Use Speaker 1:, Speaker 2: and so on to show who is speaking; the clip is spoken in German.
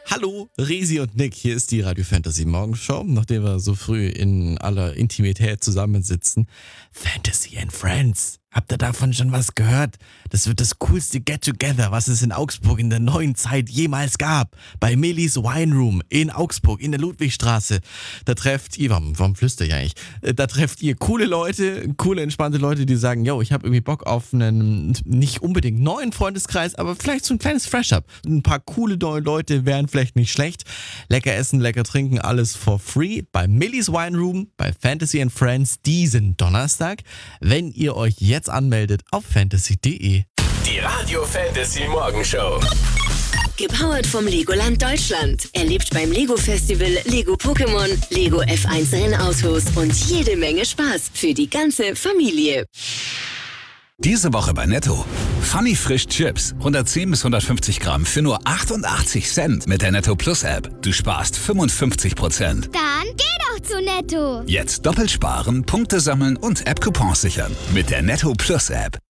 Speaker 1: Hallo, Resi und Nick, hier ist die Radio Fantasy Morgenshow, nachdem wir so früh in aller Intimität zusammensitzen. Fantasy and Friends. Habt ihr davon schon was gehört? Das wird das coolste Get-Together, was es in Augsburg in der neuen Zeit jemals gab. Bei Millys Wine Room in Augsburg, in der Ludwigstraße. Da trefft ihr, warum flüstert ihr eigentlich? Da trefft ihr coole Leute, coole, entspannte Leute, die sagen, yo, ich habe irgendwie Bock auf einen nicht unbedingt neuen Freundeskreis, aber vielleicht so ein kleines Fresh-Up. Ein paar coole neue Leute wären vielleicht nicht schlecht. Lecker essen, lecker trinken, alles for free. Bei Millys Wine Room, bei Fantasy and Friends diesen Donnerstag. Wenn ihr euch jetzt anmeldet auf fantasy.de.
Speaker 2: Die Radio Fantasy Morgenshow.
Speaker 3: Gepowert vom Legoland Deutschland. Erlebt beim Lego Festival Lego Pokémon, Lego F1 Rennautos und jede Menge Spaß für die ganze Familie.
Speaker 4: Diese Woche bei Netto. Funny Frisch Chips. 110 bis 150 Gramm für nur 88 Cent mit der Netto Plus App. Du sparst 55%.
Speaker 5: Dann geh doch zu Netto.
Speaker 4: Jetzt doppelt sparen, Punkte sammeln und App-Coupons sichern mit der Netto Plus App.